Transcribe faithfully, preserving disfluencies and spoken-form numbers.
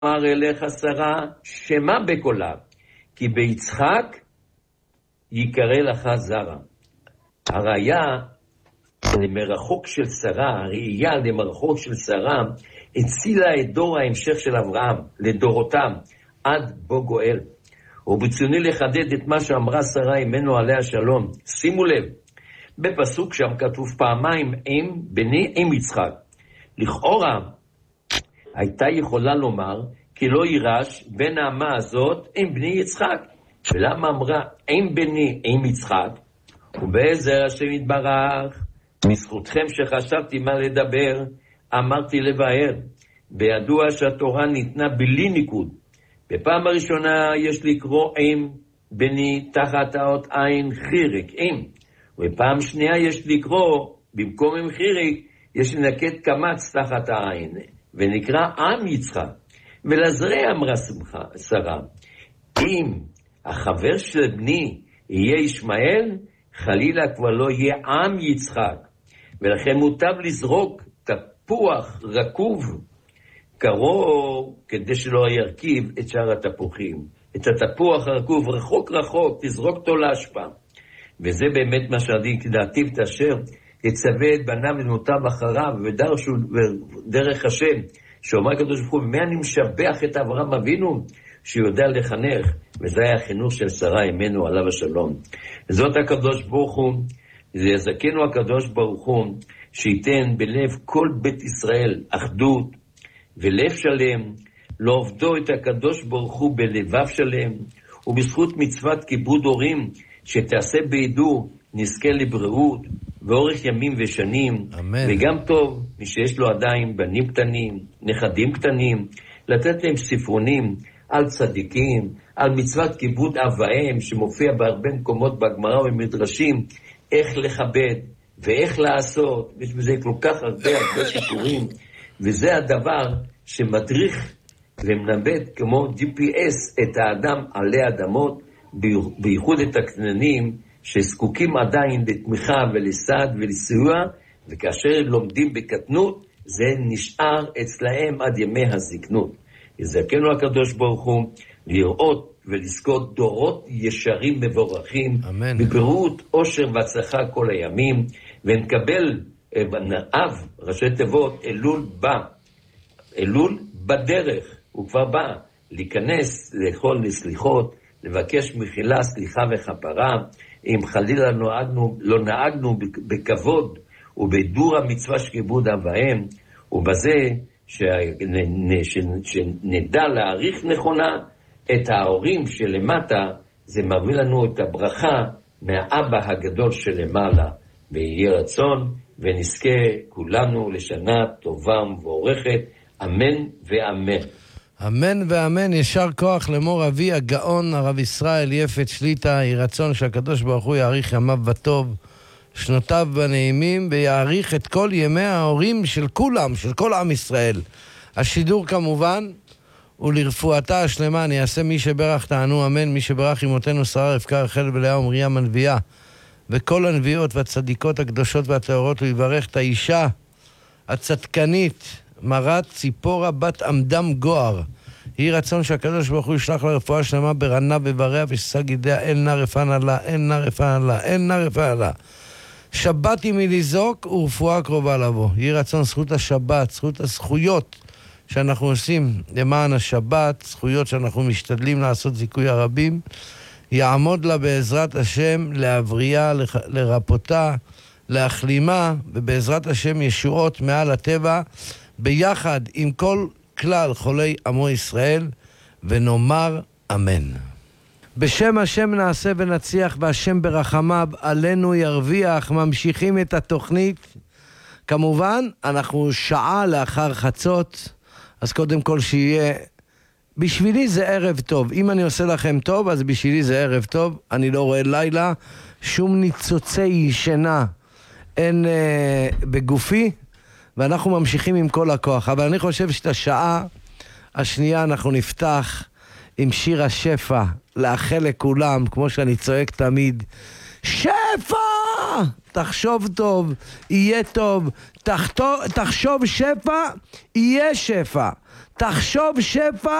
אמר אליך שרה, שמה בקולה, כי ביצחק יקרא לך זרע. הראיה למרחוק של שרה, הראייה למרחוק של שרה, הצילה את דור ההמשך של אברהם, לדורותם, עד בו גואל. וברצוני לחדד את מה שאמרה שרה אימנו עליה שלום. שימו לב, בפסוק שם כתוב פעמיים עם בני עם יצחק. לכאורה הייתה יכולה לומר כי לא יירש בין האמה הזאת עם בני יצחק. ולמה אמרה עם בני עם יצחק? ובעזר השם יתברך, מזכותכם שחשבתי מה לדבר, אמרתי לבאר. בידוע שהתורה ניתנה בלי ניקוד. בפעם הראשונה יש לקרוא עם בני תחת האות עין חיריק, עם. ובפעם שנייה יש לקרוא, במקום עם חיריק, יש לנקד קמץ תחת העין, ונקרא עם יצחק. ולזרע אמרה שרה, אם החבר של בני יהיה ישמעאל, חלילה כבר לא יהיה עם יצחק. ולכן מוטב לזרוק תפוח רקוב קרוב, כדי שלא ירכיב את שאר התפוחים. את התפוח הרקוב רחוק רחוק, תזרוק אותו להשפעה. וזה באמת מה שעדי כדעתי ותאשר, יצווה את בניו ובנותיו אחריו, ודרך השם, שאומר הקדוש ברוך הוא, ומי אני משבח את אברהם אבינו, שיודע לחנך, וזה היה החינוך של שרה אימנו עליו השלום. וזאת הקדוש ברוך הוא, זה יזכנו הקדוש ברוך הוא, שייתן בלב כל בית ישראל אחדות ולב שלם, לא עובדו את הקדוש ברוך הוא בלבב שלם, ובזכות מצוות כיבוד הורים, שתעשה בידור, נזכה לבריאות, ואורך ימים ושנים, אמן. וגם טוב, מי שיש לו עדיין בנים קטנים, נכדים קטנים, לתת להם ספרונים על צדיקים, על מצוות כיבוד אבהם, שמופיע בהרבה מקומות בגמרא ובמדרשים, איך לכבד ואיך לעשות, יש בזה כל כך הרבה הרבה סיפורים, וזה הדבר שמדריך ומנבט כמו ג'י פי אס את האדם עלי אדמות, בייחוד את הקטנים שזקוקים עדיין לתמיכה ולסעד ולסיוע, וכאשר הם לומדים בקטנות, זה נשאר אצלהם עד ימי הזקנות. יזכנו הקדוש ברוך הוא לראות ולזכות דורות ישרים מבורכים, אמן. בבריאות, עושר והצלחה כל הימים, ונקבל אב, ראשי תיבות, אלול בא, אלול בדרך, הוא כבר בא, להיכנס, לאכול לסליחות, לבקש מחילה, סליחה וחפרה, אם חלילה נהגנו, לא נהגנו בכבוד, ובדור המצווה שכיבוד אבהם, ובזה שנדע להעריך נכונה את ההורים שלמטה, זה מביא לנו את הברכה מהאבא הגדול שלמעלה, ויהיה רצון ונזכה כולנו לשנה טובה ומבורכת, אמן ואמן. אמן ואמן. ישר כוח למור אבי הגאון הרב ישראל יפת שליטה, יהי רצון שהקדוש ברוך הוא יאריך ימיו בטוב, שנותיו בנעימים, ויאריך את כל ימי ההורים של כולם, של כל עם ישראל. השידור כמובן, ולרפואתה השלמה, אני אעשה מי שברך תענו אמן, מי שברך אמותינו שרה רבקה רחל ולאה ומרים הנביאה, וכל הנביאות והצדיקות הקדושות והטהורות, ויברך את האישה הצדקנית, מרת ציפורה בת עמדם גואר. יהי רצון שהקדוש ברוך הוא ישלח לרפואה שלמה ברנה ובריה, וששג ידיה אל נא רפאה לה, אל נא רפאה לה, אל נא רפאה לה. שבת היא מלזעוק ורפואה קרובה לבוא. יהי רצון זכות השבת, זכות הזכויות שאנחנו עושים למען השבת, זכויות שאנחנו משתדלים לעשות זיכוי הרבים, יעמוד לה בעזרת השם להבריה, לרפותה, להחלימה, ובעזרת השם ישועות מעל הטבע, ביחד עם כל כלל חולי עמו ישראל, ונאמר אמן. בשם השם נעשה ונצליח, והשם ברחמיו עלינו ירוויח. ממשיכים את התוכנית. כמובן, אנחנו שעה לאחר חצות, אז קודם כל שיהיה, בשבילי זה ערב טוב. אם אני עושה לכם טוב, אז בשבילי זה ערב טוב. אני לא רואה לילה, שום ניצוצי שינה אין אה, בגופי, ואנחנו ממשיכים עם כל הכוח. אבל אני חושב שאת השעה השנייה אנחנו נפתח עם שיר השפע, לאחל לכולם, כמו שאני צועק תמיד, שפע! תחשוב טוב, יהיה טוב. תחתור, תחשוב שפע, יהיה שפע. תחשוב שפע